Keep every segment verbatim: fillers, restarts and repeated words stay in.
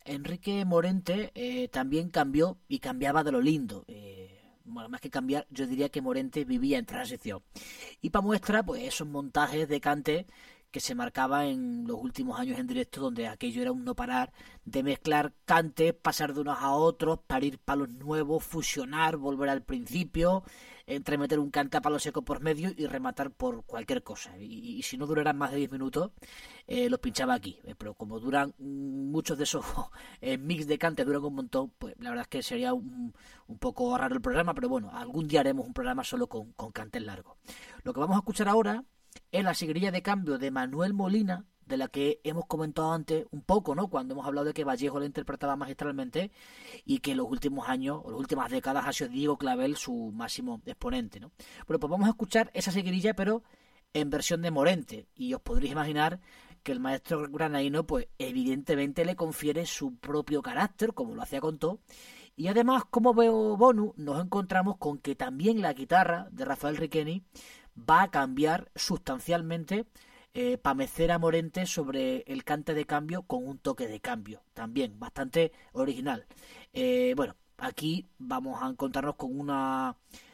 Enrique Morente eh, también cambió y cambiaba de lo lindo. Eh, bueno, más que cambiar, yo diría que Morente vivía en transición. Y para muestra, pues esos montajes de cante que se marcaba en los últimos años en directo, donde aquello era un no parar de mezclar cantes, pasar de unos a otros, parir palos nuevos, fusionar, volver al principio, entremeter un cante a palo seco por medio y rematar por cualquier cosa. Y, y si no duraran más de diez minutos, eh, los pinchaba aquí. Eh, pero como duran muchos de esos eh, mix de cantes, duran un montón, pues la verdad es que sería un, un poco raro el programa, pero bueno, algún día haremos un programa solo con, con cantes largos. Lo que vamos a escuchar ahora es la seguidilla de cambio de Manuel Molina, de la que hemos comentado antes un poco, ¿no? Cuando hemos hablado de que Vallejo la interpretaba magistralmente y que en los últimos años, o las últimas décadas, ha sido Diego Clavel su máximo exponente, ¿no? Bueno, pues vamos a escuchar esa seguidilla, pero en versión de Morente. Y os podréis imaginar que el maestro granaíno, pues evidentemente le confiere su propio carácter, como lo hacía con todo. Y además, como veo bonus, nos encontramos con que también la guitarra de Rafael Riqueni va a cambiar sustancialmente eh, para mecer a Morente sobre el cante de cambio con un toque de cambio, también bastante original. Eh, bueno, aquí vamos a encontrarnos con una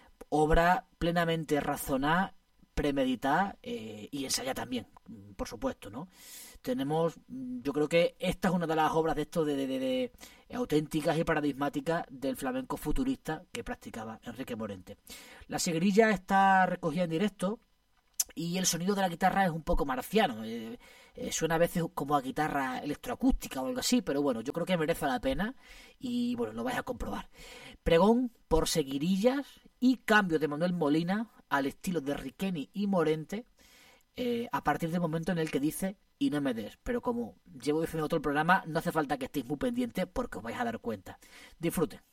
obra plenamente razonada, premeditada eh, y ensayada también, por supuesto, ¿no? Tenemos, yo creo que esta es una de las obras de esto de, de, de, de auténticas y paradigmáticas del flamenco futurista que practicaba Enrique Morente. La seguirilla está recogida en directo y el sonido de la guitarra es un poco marciano. Eh, eh, suena a veces como a guitarra electroacústica o algo así, pero bueno, yo creo que merece la pena y bueno, lo vais a comprobar. Pregón por seguirillas y cambio de Manuel Molina al estilo de Riqueni y Morente eh, a partir del momento en el que dice y no me des, pero como llevo diciendo todo el programa, no hace falta que estéis muy pendientes porque os vais a dar cuenta. Disfruten.